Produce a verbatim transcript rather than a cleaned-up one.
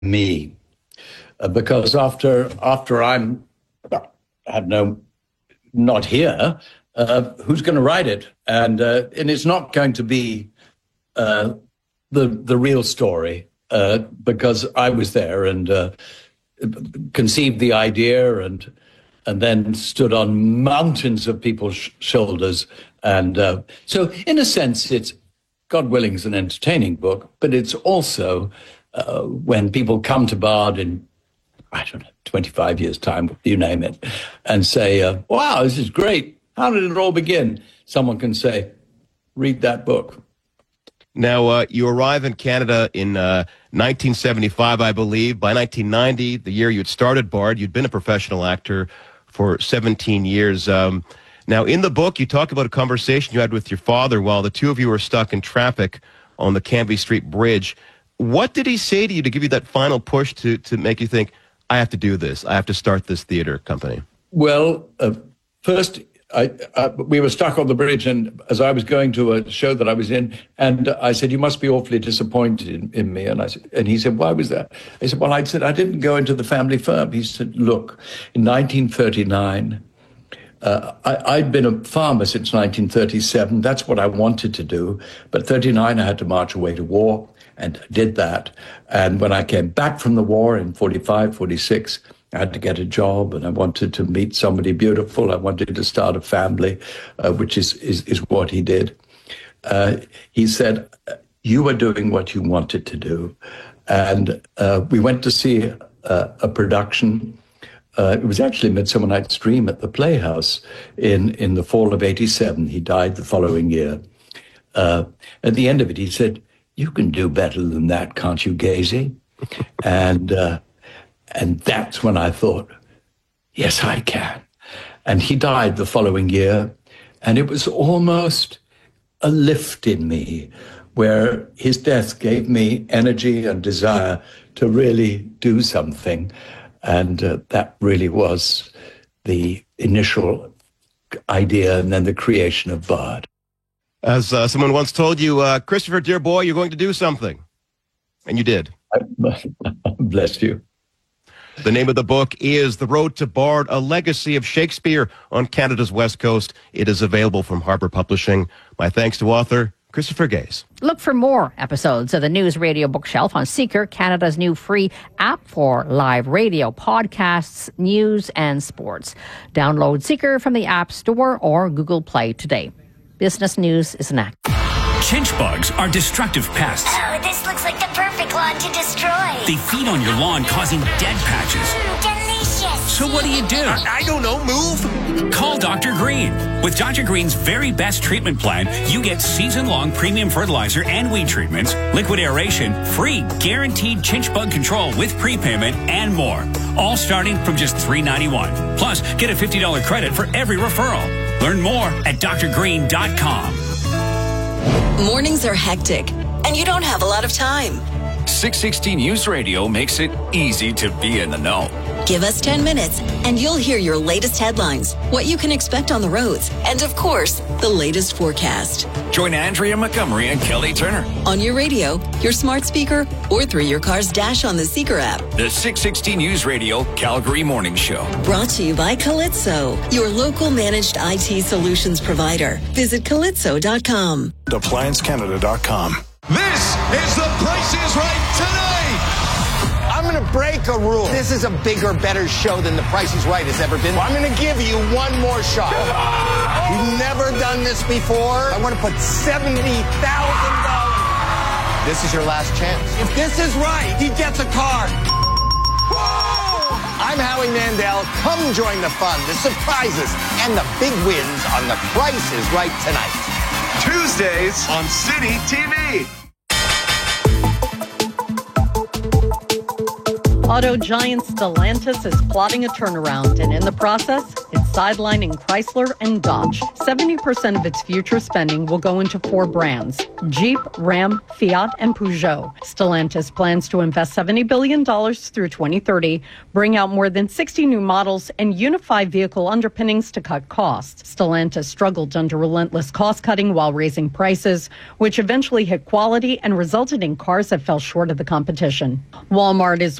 me, uh, because after after I'm, I have no, not here, uh, who's going to write it? And uh, and it's not going to be uh, the the real story, uh, because I was there and uh, conceived the idea and and then stood on mountains of people's sh- shoulders. And uh, so, in a sense, it's, God willing, is an entertaining book, but it's also uh, when people come to Bard in, I don't know, twenty-five years' time, you name it, and say, uh, wow, this is great. How did it all begin? Someone can say, read that book. Now, uh, you arrive in Canada in uh, nineteen seventy-five, I believe. By nineteen ninety, the year you'd started Bard, you'd been a professional actor for seventeen years. Um, now, in the book, you talk about a conversation you had with your father while the two of you were stuck in traffic on the Cambie Street Bridge. What did he say to you to give you that final push to, to make you think, I have to do this, I have to start this theater company? Well, uh, first, I, uh, we were stuck on the bridge, and as I was going to a show that I was in, and I said, you must be awfully disappointed in, in me. And I said, and he said, why was that? I said, well, I said, I didn't go into the family firm. He said, look, in nineteen thirty-nine, uh, I, I'd been a farmer since nineteen thirty-seven. That's what I wanted to do. But thirty-nine, I had to march away to war, and I did that. And when I came back from the war in forty-five, forty-six, I had to get a job, and I wanted to meet somebody beautiful. I wanted to start a family, uh, which is, is, is what he did. Uh, he said, you were doing what you wanted to do. And uh, we went to see uh, a production. Uh, it was actually Midsummer Night's Dream at the Playhouse in, in the fall of eighty-seven. He died the following year. Uh, at the end of it, he said, you can do better than that, can't you, Gazy? And... Uh, And that's when I thought, yes, I can. And he died the following year. And it was almost a lift in me where his death gave me energy and desire to really do something. And uh, that really was the initial idea and then the creation of Bard. As uh, someone once told you, uh, Christopher, dear boy, you're going to do something. And you did. Bless you. The name of the book is The Road to Bard, A Legacy of Shakespeare on Canada's West Coast. It is available from Harper Publishing. My thanks to author Christopher Gaze. Look for more episodes of the News Radio Bookshelf on Seeker, Canada's new free app for live radio, podcasts, news, and sports. Download Seeker from the App Store or Google Play today. Business News is next. Chinch bugs are destructive pests. Oh, this looks like the perfect lawn to destroy. They feed on your lawn, causing dead patches. Mm, delicious. So what do you do? I, I don't know, move. Call Doctor Green. With Doctor Green's very best treatment plan, you get season-long premium fertilizer and weed treatments, liquid aeration, free guaranteed chinch bug control with prepayment, and more. All starting from just three dollars and ninety-one cents. Plus, get a fifty dollars credit for every referral. Learn more at d r green dot com. Mornings are hectic, and you don't have a lot of time. six sixty News Radio makes it easy to be in the know. Give us ten minutes, and you'll hear your latest headlines, what you can expect on the roads, and of course, the latest forecast. Join Andrea Montgomery and Kelly Turner On your radio, your smart speaker, or through your car's dash on the Seeker app. The six sixty News Radio Calgary Morning Show. Brought to you by Calypso, your local managed I T solutions provider. Visit calypso dot com. appliance canada dot com. This is The Price is Right tonight. I'm going to break a rule. This is a bigger, better show than The Price is Right has ever been. I'm going to give you one more shot. You've never done this before. I want to put seventy thousand dollars. This is your last chance. If this is right, he gets a car. Whoa! I'm Howie Mandel. Come join the fun, the surprises, and the big wins on The Price is Right tonight. Tuesdays on City T V. Auto giant Stellantis is plotting a turnaround, and in the process, it's sidelining Chrysler and Dodge. seventy percent of its future spending will go into four brands: Jeep, Ram, Fiat, and Peugeot. Stellantis plans to invest seventy billion dollars through twenty thirty, bring out more than sixty new models, and unify vehicle underpinnings to cut costs. Stellantis struggled under relentless cost-cutting while raising prices, which eventually hit quality and resulted in cars that fell short of the competition. Walmart is